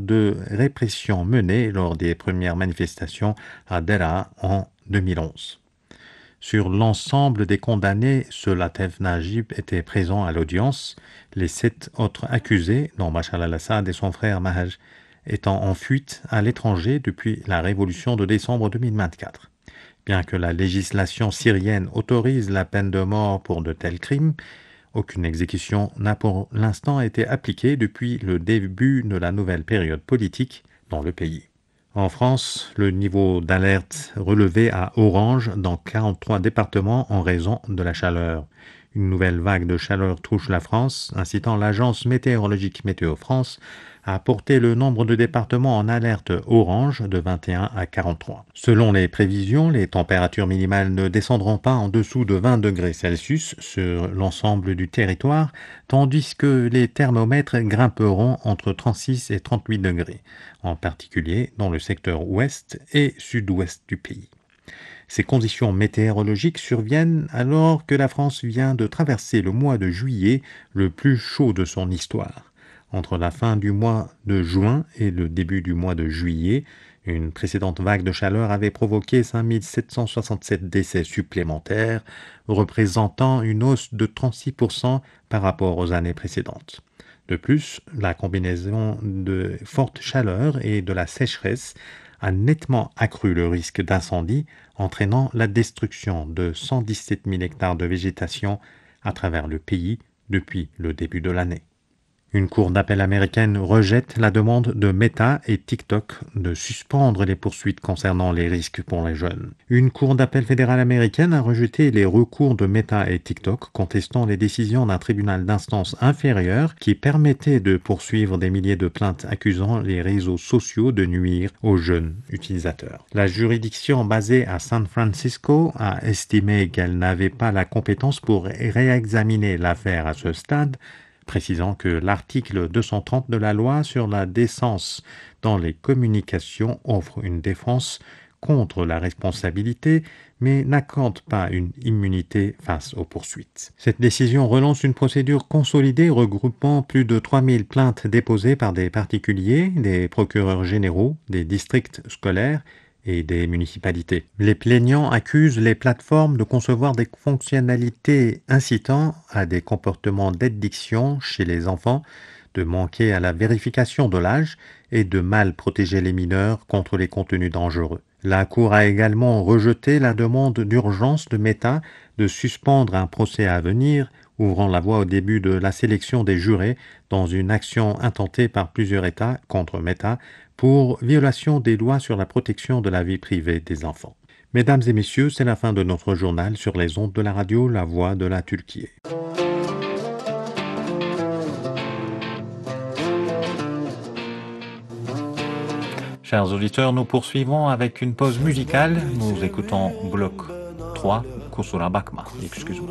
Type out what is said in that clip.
de répression menée lors des premières manifestations à Deraa en 2011. Sur l'ensemble des condamnés, seul Atef Najib était présent à l'audience, les 7 autres accusés, dont Bachar al-Assad et son frère Mahaj, étant en fuite à l'étranger depuis la révolution de décembre 2024. Bien que la législation syrienne autorise la peine de mort pour de tels crimes, aucune exécution n'a pour l'instant été appliquée depuis le début de la nouvelle période politique dans le pays. En France, le niveau d'alerte relevé à orange dans 43 départements en raison de la chaleur. Une nouvelle vague de chaleur touche la France, incitant l'agence météorologique Météo France à porter le nombre de départements en alerte orange de 21 à 43. Selon les prévisions, les températures minimales ne descendront pas en dessous de 20 degrés Celsius sur l'ensemble du territoire, tandis que les thermomètres grimperont entre 36 et 38 degrés, en particulier dans le secteur ouest et sud-ouest du pays. Ces conditions météorologiques surviennent alors que la France vient de traverser le mois de juillet, le plus chaud de son histoire. Entre la fin du mois de juin et le début du mois de juillet, une précédente vague de chaleur avait provoqué 5767 décès supplémentaires, représentant une hausse de 36% par rapport aux années précédentes. De plus, la combinaison de forte chaleur et de la sécheresse a nettement accru le risque d'incendie, entraînant la destruction de 117 000 hectares de végétation à travers le pays depuis le début de l'année. Une cour d'appel américaine rejette la demande de Meta et TikTok de suspendre les poursuites concernant les risques pour les jeunes. Une cour d'appel fédérale américaine a rejeté les recours de Meta et TikTok contestant les décisions d'un tribunal d'instance inférieure qui permettait de poursuivre des milliers de plaintes accusant les réseaux sociaux de nuire aux jeunes utilisateurs. La juridiction basée à San Francisco a estimé qu'elle n'avait pas la compétence pour réexaminer l'affaire à ce stade, précisant que l'article 230 de la loi sur la décence dans les communications offre une défense contre la responsabilité, mais n'accorde pas une immunité face aux poursuites. Cette décision relance une procédure consolidée regroupant plus de 3000 plaintes déposées par des particuliers, des procureurs généraux, des districts scolaires et des municipalités. Les plaignants accusent les plateformes de concevoir des fonctionnalités incitant à des comportements d'addiction chez les enfants, de manquer à la vérification de l'âge et de mal protéger les mineurs contre les contenus dangereux. La Cour a également rejeté la demande d'urgence de Meta de suspendre un procès à venir, ouvrant la voie au début de la sélection des jurés dans une action intentée par plusieurs États contre Meta pour violation des lois sur la protection de la vie privée des enfants. Mesdames et messieurs, c'est la fin de notre journal sur les ondes de la radio La Voix de la Turquie. Chers auditeurs, nous poursuivons avec une pause musicale. Nous écoutons bloc 3, Kusura Bakma. Excuse-moi.